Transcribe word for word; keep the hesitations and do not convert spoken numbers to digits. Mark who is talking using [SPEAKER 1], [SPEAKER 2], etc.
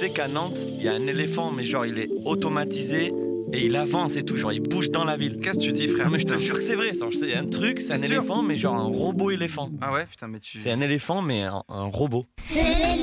[SPEAKER 1] sais qu'à Nantes, il y a un éléphant, mais genre il est automatisé et il avance et tout, genre il bouge dans la ville.
[SPEAKER 2] Qu'est-ce que tu dis, frère?
[SPEAKER 1] Non mais je te
[SPEAKER 2] Putain.
[SPEAKER 1] jure que c'est vrai, ça. C'est un truc, c'est un
[SPEAKER 2] C'est sûr.
[SPEAKER 1] éléphant, mais genre un robot éléphant.
[SPEAKER 2] Ah ouais, putain, mais tu.
[SPEAKER 1] C'est un éléphant, mais un, un robot.
[SPEAKER 3] C'est